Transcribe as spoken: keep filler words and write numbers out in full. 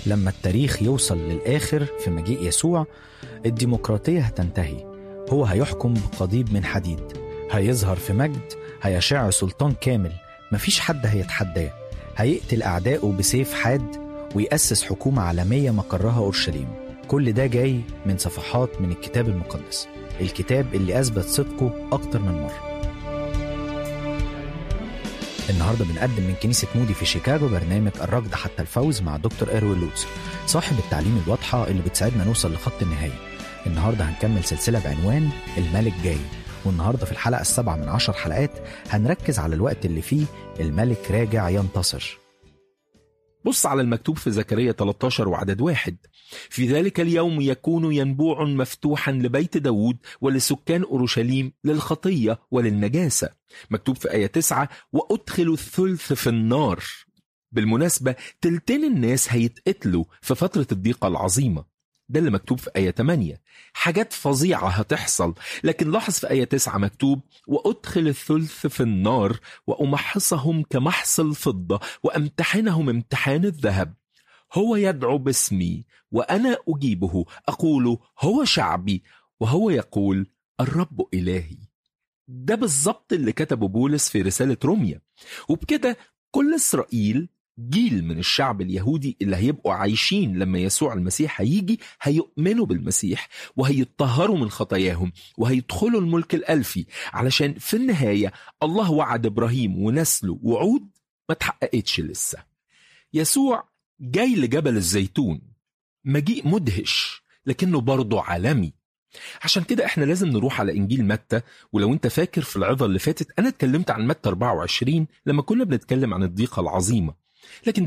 لما التاريخ يوصل للآخر في مجيء يسوع، الديمقراطية هتنتهي. هو هيحكم بقضيب من حديد، هيظهر في مجد، هيشع سلطان كامل، مفيش حد هيتحداه، هيقتل أعدائه بسيف حاد، ويأسس حكومة عالمية مقرها أورشليم. كل ده جاي من صفحات من الكتاب المقدس، الكتاب اللي أثبت صدقه أكتر من مرة. النهاردة بنقدم من كنيسة مودي في شيكاغو برنامج الركض حتى الفوز مع دكتور إيروين لوتس، صاحب التعليم الواضحة اللي بتساعدنا نوصل لخط النهاية. النهاردة هنكمل سلسلة بعنوان الملك جاي، والنهاردة في الحلقة السابعة من عشر حلقات هنركز على الوقت اللي فيه الملك راجع ينتصر. بص على المكتوب في زكريا ثلاثة عشر وعدد واحد: في ذلك اليوم يكون ينبوع مفتوحا لبيت داود ولسكان أورشليم للخطية وللنجاسة. مكتوب في آية تسعة: وأدخل الثلث في النار. بالمناسبة تلتين الناس هيتقتلوا في فترة الضيقة العظيمة. ده اللي مكتوب في آية ثمانية. حاجات فظيعة هتحصل، لكن لاحظ في آية تسعة مكتوب: وأدخل الثلث في النار وأمحصهم كمحص الفضة وأمتحنهم امتحان الذهب. هو يدعو باسمي وأنا أجيبه، أقول هو شعبي، وهو يقول الرب إلهي. ده بالضبط اللي كتبه بولس في رسالة روميا. وبكده كل إسرائيل، جيل من الشعب اليهودي اللي هيبقوا عايشين لما يسوع المسيح هيجي، هيؤمنوا بالمسيح وهيتطهروا من خطاياهم وهيدخلوا الملك الألفي، علشان في النهاية الله وعد إبراهيم ونسله وعود ما تحققتش لسه. يسوع جاي لجبل الزيتون، مجيء مدهش لكنه برضه عالمي. عشان كده احنا لازم نروح على إنجيل متى. ولو انت فاكر في العظة اللي فاتت أنا اتكلمت عن متى أربعة وعشرين لما كنا بنتكلم عن الضيقة العظيمة، لكن